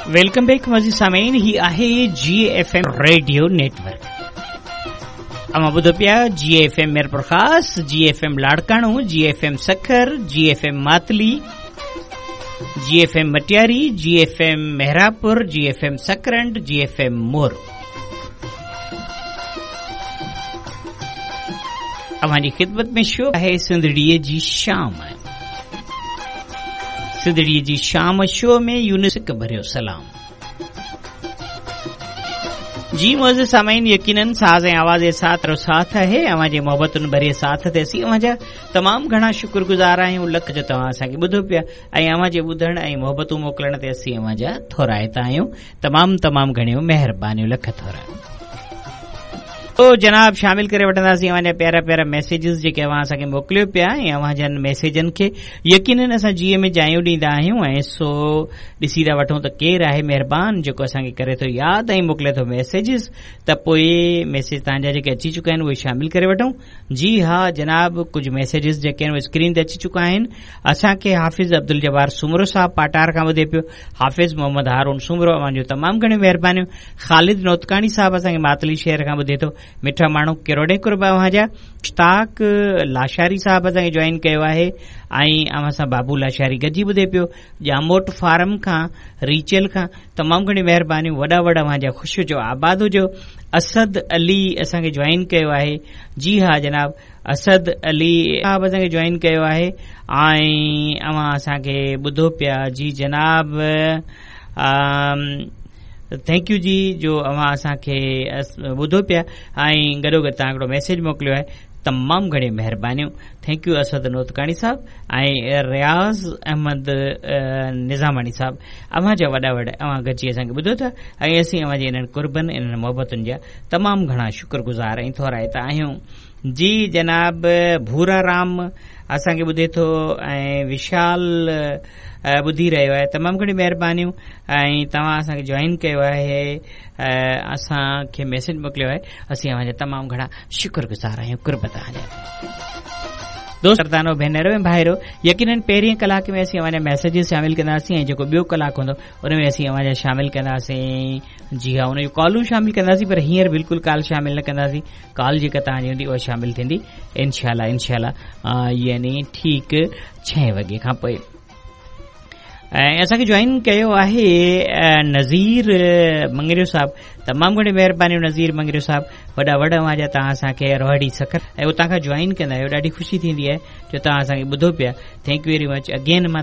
Welcome back मज़ी सामीन। ही आहे GFM रेडियो नेटवर्क। अमा ॿुधो पिया GFM मीरपुर ख़ास, GFM Larkana, GFM Sukkur, GFM Matali, GFM Matiari, GFM Mehrabpur, GFM Sakrand, GFM मोर। अवांजी खिदमत में शो है सिंधड़ीअ जी शाम। सिंधड़ीअ जी शाम शो में यूनिस भरियो सलाम। जी मौज़ सामाइन यकीनन साज़ ऐं आवाज़ जे साथ रो साथ है। अवांजे मोहब्बतुनि भरिए साथ ते असीं अवांजा तमाम घणा शुक्रगुज़ार आहियूं। लख जो तव्हां असांखे ॿुधो पिया ऐं अवांजे ॿुधण ऐं मोहब्बतूं मोकिलण ते असीं अवांजा थोराइता आहियूं। तमाम घणियूं महिरबानियूं, लख थोरा। तो जनाब शामिल करे वठंदासीं अवांजा प्यारा प्यारा मैसेजेस जेके अवां असांखे मोकिलियो पिया ऐं अवांजनि मैसेजनि खे यकीनन असां जीअं में जायूं ॾींदा आहियूं ऐं सो ॾिसी था वठूं त केरु आहे महिरबान जेको असांखे करे थो यादि ऐं मोकिले थो मैसेजिस। त पोइ मैसेज तव्हांजा जेके अची चुका आहिनि उहे शामिल करे वठूं। जी हा जनाब, कुझु मैसेजिस जेके आहिनि उहे स्क्रीन ते अची चुका आहिनि। असांखे हाफ़िज़ अब्दुल जब्बार सुमरो साहब पाटार खां ॿुधे पियो। हाफ़िज़ मोहम्मद हारून सुमरो, अवांजो तमामु घणियूं महिरबानियूं। ख़ालिद नौतकानी साहब असांखे मातली शहर खां ॿुधे थो। मिठा माण्हू किरोड़े कुरबा अवांजा। मुश्ताक लाशारी साहब असांखे जॉइन कयो आहे ऐं अवां सां बाबू लाशारी गॾिजी ॿुधे पियो। जामोट फार्म खां, रीचल खां तमामु घणी महिरबानियूं। वॾा अवांजा ख़ुशि हुजो, आबाद हुजो। असद अली असांखे जॉइन कयो आहे। जी हा जनाब, असद अली साहब असांखे जॉइन कयो आहे ऐं अवां असांखे ॿुधो पिया। जी जनाब, थैंक यू जी जो अवां असांखे ॿुधो पिया ऐं गॾोगॾु तव्हां हिकिड़ो मैसेज मोकिलियो आहे। तमामु घणी महिरबानियूं। थैंक यू असद नोतकाणी साहब ऐं रियाज़ अहमद निज़ामानी साहब। अवांजा वॾा अवां गॾिजी असांखे ॿुधो था ऐं असीं अवांजे इन्हनि कुर्बन, इन्हनि मोहबतुनि जा तमामु घणा शुक्रगुज़ार ऐं थोराइता आहियूं। जी जनाब, भूरा राम असांखे ॿुधे थो ऐं विशाल ॿुधी रहियो आहे। तमामु घणी महिरबानियूं ऐं तव्हां असांखे जॉइन कयो आहे, असांखे मैसेज मोकिलियो आहे। असीं अवांजा तमामु घणा शुक्रगुज़ार आहियूं। कुर्बत जा दोस्त सरदानो भेनरो ऐं भाइरो, यकीनन पहिरीं कलाक में असीं अवांजा मैसेजिस शामिल कंदासीं ऐं जेको ॿियो कलाक हूंदो उन में असीं अवांजा शामिल कंदासीं। जी हा, उन जूं कॉलूं शामिल कंदासीं, पर हींअर बिल्कुलु कॉल शामिल न कंदासीं। कॉल जेका तव्हांजी हूंदी उहा शामिल थींदी इंशाल्लाह यानी ठीकु 6 वॻे खां पोइ। ऐं असांखे जॉइन कयो आहे नज़ीर मंगरियो साहब। तमामु घणी महिरबानियूं नज़ीर मंगरियो साहब। वॾा अवांजा तव्हां असांखे रोहड़ी सखर ऐं उतां खां जॉइन कंदा आहियो। ॾाढी ख़ुशी थींदी आहे जो तव्हां असांखे ॿुधो पिया। Thank U very much again.